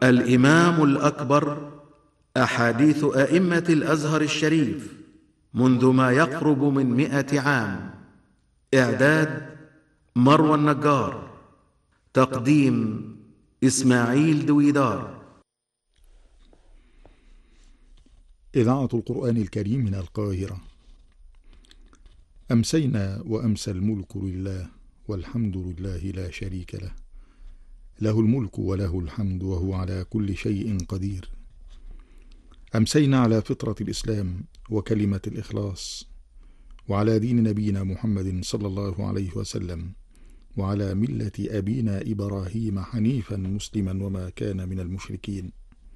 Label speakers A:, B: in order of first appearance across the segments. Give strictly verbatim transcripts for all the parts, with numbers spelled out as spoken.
A: الإمام الأكبر، أحاديث أئمة الأزهر الشريف منذ ما يقرب من مئة عام. إعداد مروى النجار، تقديم إسماعيل دويدار.
B: إذاعة القرآن الكريم من القاهرة. أمسينا وأمسى الملك لله، والحمد لله لا شريك له، له الملك وله الحمد وهو على كل شيء قدير. أمسينا على فطرة الإسلام وكلمة الإخلاص، وعلى دين نبينا محمد صلى الله عليه وسلم، وعلى ملة أبينا إبراهيم حنيفا مسلما وما كان من المشركين.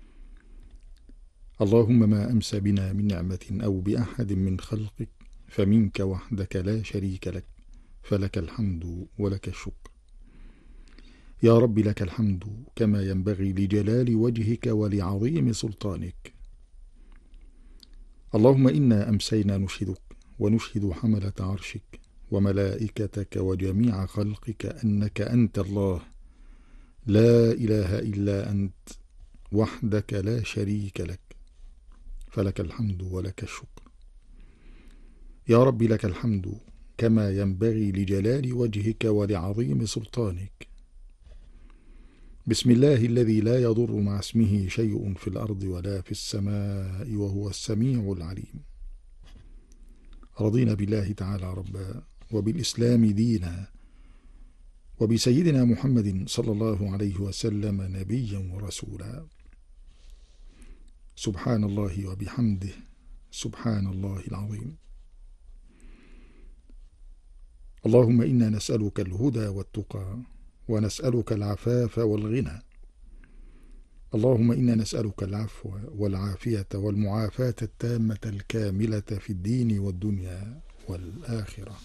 B: اللهم ما أمسى بنا من نعمة أو بأحد من خلقك فمنك وحدك لا شريك لك، فلك الحمد ولك الشكر. يا رب لك الحمد كما ينبغي لجلال وجهك ولعظيم سلطانك. اللهم إنا أمسينا نشهدك ونشهد حملة عرشك وملائكتك وجميع خلقك أنك أنت الله، لا إله إلا أنت وحدك لا شريك لك، فلك الحمد ولك الشكر. يا رب لك الحمد كما ينبغي لجلال وجهك ولعظيم سلطانك. بسم الله الذي لا يضر مع اسمه شيء في الأرض ولا في السماء وهو السميع العليم. رضينا بالله تعالى ربا، وبالإسلام دينا، وبسيدنا محمد صلى الله عليه وسلم نبيا ورسولا. سبحان الله وبحمده، سبحان الله العظيم. اللهم إنا نسألك الهدى والتقى، ونسألك العفاف والغنى. اللهم إنا نسألك العفو والعافية والمعافاة التامة الكاملة في الدين والدنيا والآخرة.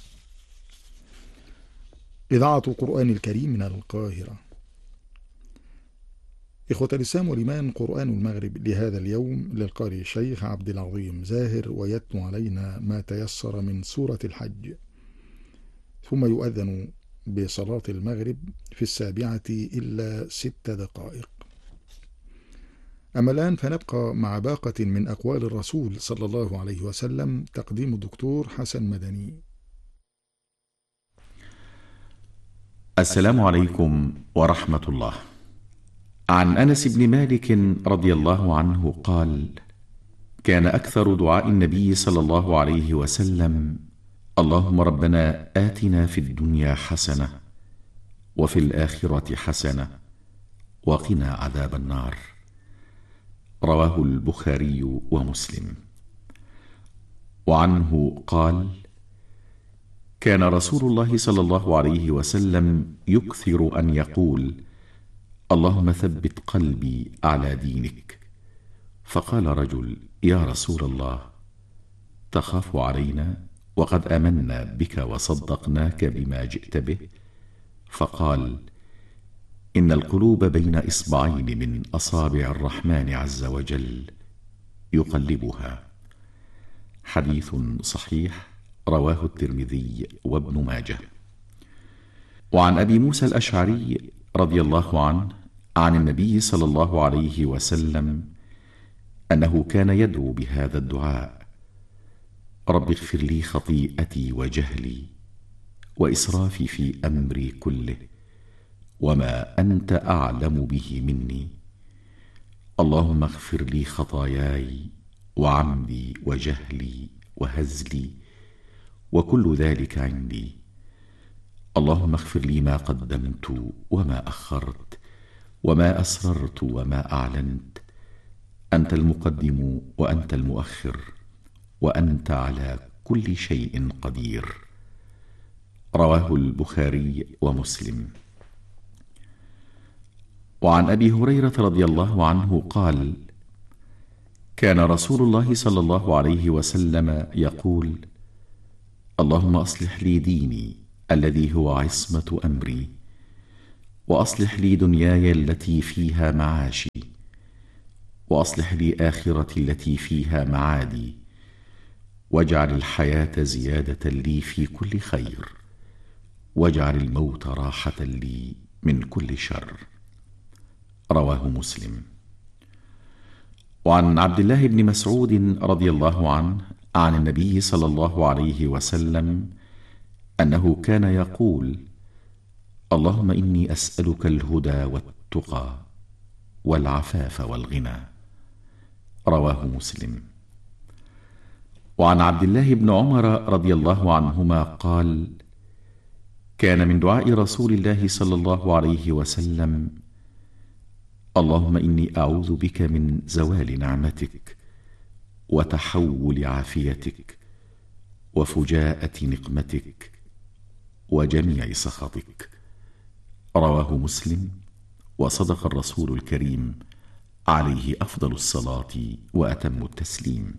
B: إذاعة القرآن الكريم من القاهرة. إخوة الإسلام والإيمان، قرآن المغرب لهذا اليوم للقارئ الشيخ عبد العظيم زاهر، ويتلو علينا ما تيسر من سورة الحج، ثم يؤذن بصلاة المغرب في السابعة إلا ست دقائق. أما الآن فنبقى مع باقة من أقوال الرسول صلى الله عليه وسلم، تقديم الدكتور حسن مدني.
C: السلام عليكم ورحمة الله. عن أنس بن مالك رضي الله عنه قال: كان أكثر دعاء النبي صلى الله عليه وسلم: اللهم ربنا آتنا في الدنيا حسنة وفي الآخرة حسنة وقنا عذاب النار. رواه البخاري ومسلم. وعنه قال: كان رسول الله صلى الله عليه وسلم يكثر أن يقول: اللهم ثبت قلبي على دينك. فقال رجل: يا رسول الله، تخاف علينا وقد آمنا بك وصدقناك بما جئت به؟ فقال: إن القلوب بين إصبعين من أصابع الرحمن عز وجل يقلبها. حديث صحيح، رواه الترمذي وابن ماجه. وعن أبي موسى الأشعري رضي الله عنه عن النبي صلى الله عليه وسلم أنه كان يدعو بهذا الدعاء: رب اغفر لي خطيئتي وجهلي وإسرافي في أمري كله وما أنت أعلم به مني. اللهم اغفر لي خطاياي وعمدي وجهلي وهزلي وكل ذلك عندي. اللهم اغفر لي ما قدمت وما أخرت وما أسررت وما أعلنت. أنت المقدم وأنت المؤخر وأنت على كل شيء قدير. رواه البخاري ومسلم. وعن أبي هريرة رضي الله عنه قال: كان رسول الله صلى الله عليه وسلم يقول: اللهم أصلح لي ديني الذي هو عصمة أمري، وأصلح لي دنياي التي فيها معاشي، وأصلح لي آخرتي التي فيها معادي، واجعل الحياة زيادة لي في كل خير، واجعل الموت راحة لي من كل شر. رواه مسلم. وعن عبد الله بن مسعود رضي الله عنه عن النبي صلى الله عليه وسلم أنه كان يقول: اللهم إني أسألك الهدى والتقى والعفاف والغنى. رواه مسلم. وعن عبد الله بن عمر رضي الله عنهما قال: كان من دعاء رسول الله صلى الله عليه وسلم: اللهم إني أعوذ بك من زوال نعمتك وتحول عافيتك وفجاءة نقمتك وجميع سخطك. رواه مسلم. وصدق الرسول الكريم عليه أفضل الصلاة وأتم التسليم.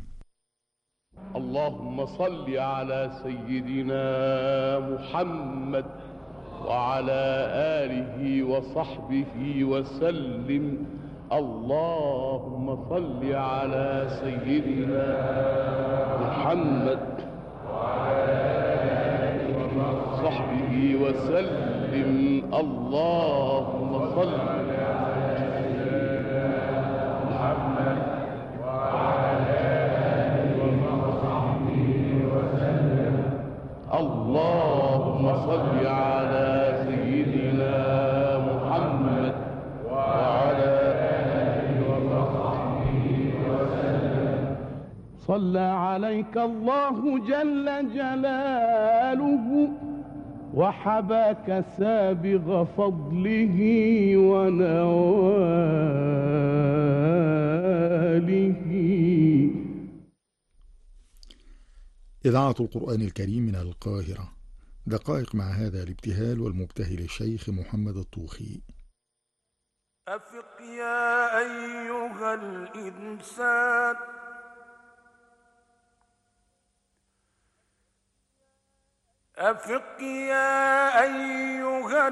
D: اللهم صل على سيدنا محمد وعلى آله وصحبه وسلم. اللهم صل على سيدنا محمد وعلى آله وصحبه وسلم. اللهم صل على سيدنا محمد وعلى آله وصحبه وسلم. اللهم صل على سيدنا محمد وعلى آله وصحبه وسلم. صلى عليك الله جل جلاله وحباك سابغ فضله ونواله.
B: إذاعة القرآن الكريم من القاهرة. دقائق مع هذا الابتهال والمبتهل الشيخ محمد الطوخي.
E: أفق يا أيها الإنسان أفق يا أيها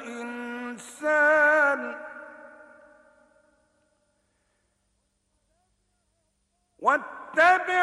E: الإنسان واتبع